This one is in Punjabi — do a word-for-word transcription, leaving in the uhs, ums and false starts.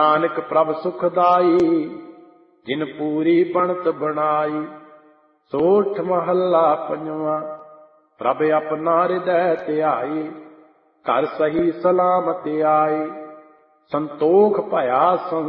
ਨਾਨਕ ਪ੍ਰਭ ਸੁਖਦਾਈ, ਜਿਨ ਪੂਰੀ ਬਣਤ ਬਣਾਈ। ਸੋਠ ਮਹੱਲਾ ਪੰਜਵਾਂ। ਪ੍ਰਭ ਆਪਣਾ ਹਿਰਦੈ ਧਿਆਈ, ਘਰ ਸਹੀ ਸਲਾਮਤਿ ਆਈ। ਸੰਤੋਖ ਭਇਆ